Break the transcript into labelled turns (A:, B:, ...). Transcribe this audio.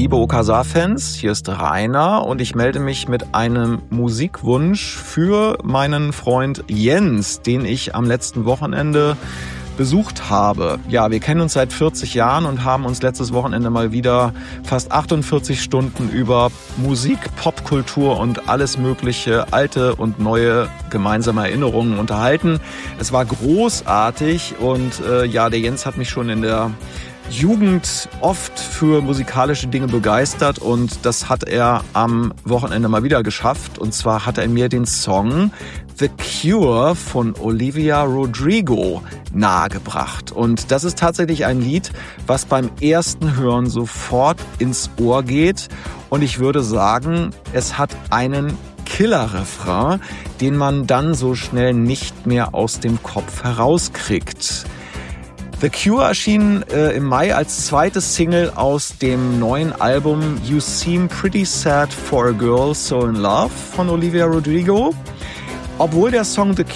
A: Liebe Okasa-Fans, hier ist Rainer und ich melde mich mit einem Musikwunsch für meinen Freund Jens, den ich am letzten Wochenende besucht habe. Ja, wir kennen uns seit 40 Jahren und haben uns letztes Wochenende mal wieder fast 48 Stunden über Musik, Popkultur und alles mögliche, alte und neue gemeinsame Erinnerungen unterhalten. Es war großartig und der Jens hat mich schon in der Jugend oft für musikalische Dinge begeistert und das hat er am Wochenende mal wieder geschafft. Und zwar hat er mir den Song The Cure von Olivia Rodrigo nahegebracht. Und das ist tatsächlich ein Lied, was beim ersten Hören sofort ins Ohr geht. Und ich würde sagen, es hat einen Killer-Refrain, den man dann so schnell nicht mehr aus dem Kopf herauskriegt. The Cure erschien im Mai als zweites Single aus dem neuen Album You Seem Pretty Sad for a Girl So in Love von Olivia Rodrigo. Obwohl der Song The